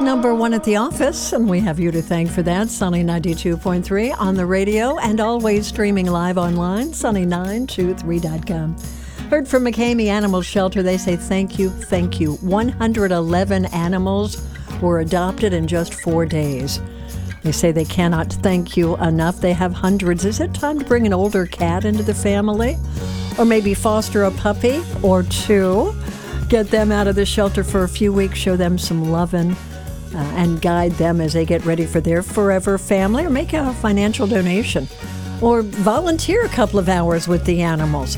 number one at the office, and we have you to thank for that. Sunny 92.3 on the radio and always streaming live online, sunny923.com. Heard from McCamey Animal Shelter. They say thank you, thank you. 111 animals were adopted in just 4 days. They say they cannot thank you enough. They have hundreds. Is it time to bring an older cat into the family? Or maybe foster a puppy or two? Get them out of the shelter for a few weeks, show them some loving, and guide them as they get ready for their forever family, or make a financial donation. Or volunteer a couple of hours with the animals.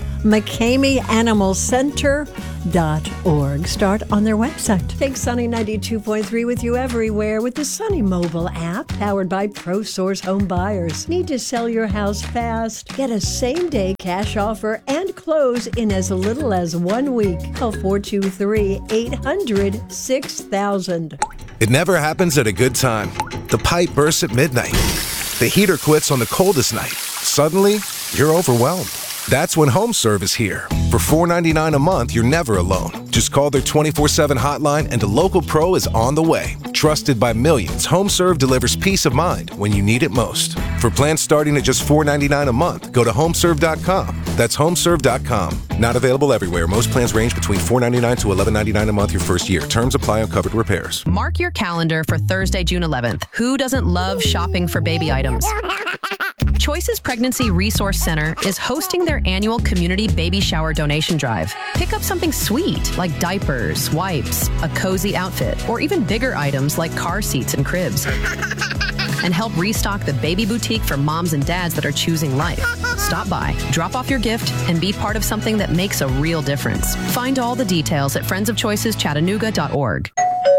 McCameyAnimalCenter.org. Start on their website. Take Sunny 92.3 with you everywhere with the Sunny mobile app, powered by ProSource Home Buyers. Need to sell your house fast? Get a same-day cash offer and close in as little as 1 week. Call 423-800-6000. It never happens at a good time. The pipe bursts at midnight. The heater quits on the coldest night. Suddenly, you're overwhelmed. That's when HomeServe is here. For $4.99 a month, you're never alone. Just call their 24/7 hotline and a local pro is on the way. Trusted by millions, HomeServe delivers peace of mind when you need it most. For plans starting at just $4.99 a month, go to homeserve.com. That's homeserve.com. Not available everywhere. Most plans range between $4.99 to $11.99 a month your first year. Terms apply on covered repairs. Mark your calendar for Thursday, June 11th. Who doesn't love shopping for baby items? Choices Pregnancy Resource Center is hosting their annual community baby shower donation drive. Pick up something sweet like diapers, wipes, a cozy outfit, or even bigger items like car seats and cribs. And help restock the baby boutique for moms and dads that are choosing life. Stop by, drop off your gift, and be part of something that makes a real difference. Find all the details at friendsofchoiceschattanooga.org.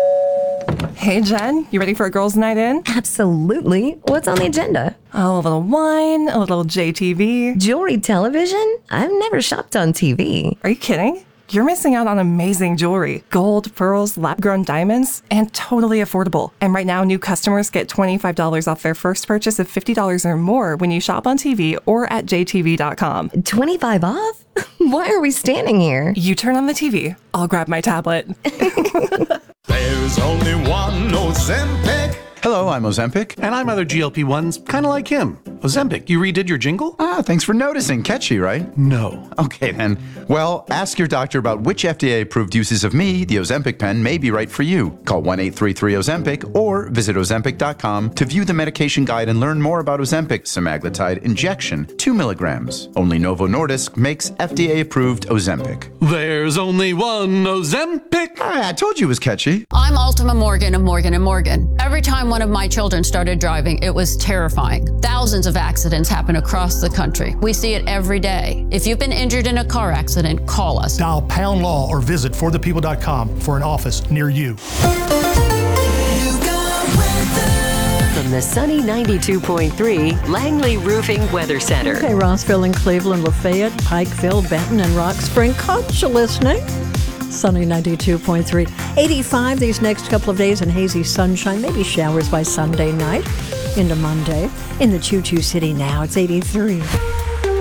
Hey, Jen, you ready for a girls' night in? Absolutely. What's on the agenda? Oh, a little wine, a little JTV. Jewelry television? I've never shopped on TV. Are you kidding? You're missing out on amazing jewelry. Gold, pearls, lab-grown diamonds, and totally affordable. And right now, new customers get $25 off their first purchase of $50 or more when you shop on TV or at jtv.com. 25 off? Why are we standing here? You turn on the TV. I'll grab my tablet. There's only one Ozempic. Hello, I'm Ozempic. And I'm other GLP-1s, kind of like him. Ozempic, you redid your jingle? Thanks for noticing. Catchy, right? No. Okay, then. Well, ask your doctor about which FDA-approved uses of me, the Ozempic pen, may be right for you. Call 1-833-OZEMPIC or visit Ozempic.com to view the medication guide and learn more about Ozempic semaglutide injection, 2 milligrams. Only Novo Nordisk makes FDA-approved Ozempic. There's only one Ozempic. I told you it was catchy. I'm Ultima Morgan of Morgan & Morgan. Every time one of my children started driving, it was terrifying. Thousands of accidents happen across the country. We see it every day. If you've been injured in a car accident, call us. Dial pound law or visit forthepeople.com for an office near you. From the Sunny 92.3 Langley Roofing Weather Center. Okay, Rossville and Cleveland, Lafayette, Pikeville, Benton, and Rock Spring. Caught you listening. Sunny 92.3. 85 these next couple of days and hazy sunshine. Maybe showers by Sunday night into Monday. In the Choo Choo City now, it's 83.